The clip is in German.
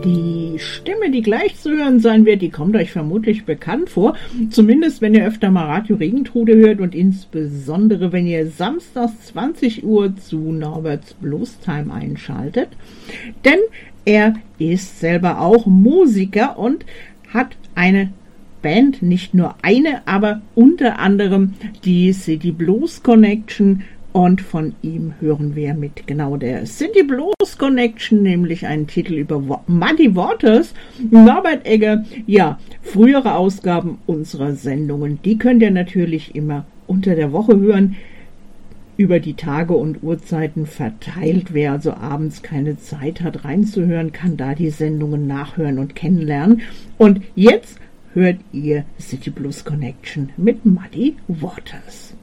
Die Stimme, die gleich zu hören sein wird, die kommt euch vermutlich bekannt vor. Zumindest, wenn ihr öfter mal Radio Regentrude hört und insbesondere, wenn ihr samstags 20 Uhr zu Norberts Blues Time einschaltet. Denn er ist selber auch Musiker und hat eine Band, nicht nur eine, aber unter anderem die City Blues Connection. Und von ihm hören wir mit genau der City Blues Connection, nämlich einen Titel über Muddy Waters, Norbert Egger. Ja, frühere Ausgaben unserer Sendungen, die könnt ihr natürlich immer unter der Woche hören, über die Tage und Uhrzeiten verteilt. Wer also abends keine Zeit hat reinzuhören, kann da die Sendungen nachhören und kennenlernen. Und jetzt hört ihr City Blues Connection mit Muddy Waters.